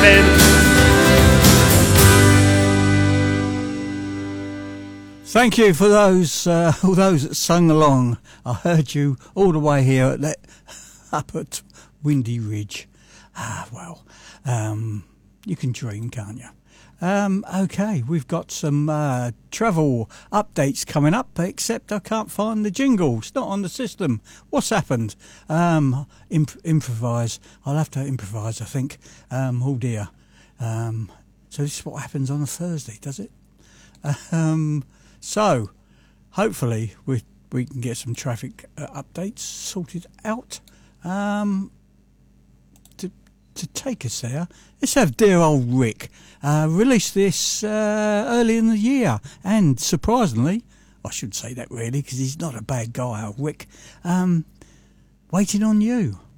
FM. Thank you for those, all those that sung along. I heard you all the way here at that, up at Windy Ridge. You can dream, can't you? Okay, we've got some travel updates coming up, except I can't find the jingle. It's not on the system. What's happened? Improvise. I'll have to improvise, I think. Oh dear. So this is what happens on a Thursday, does it? So, hopefully we can get some traffic updates sorted out. To take us there, let's have dear old Rick release this early in the year, and surprisingly, I shouldn't say that really because he's not a bad guy, old Rick. Waiting on You.